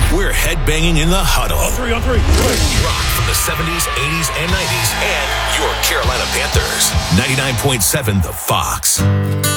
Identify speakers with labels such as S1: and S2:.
S1: We're headbanging in the huddle.
S2: On three.
S1: Rock from the 70s, 80s, and 90s. And your Carolina Panthers. 99.7 The Fox.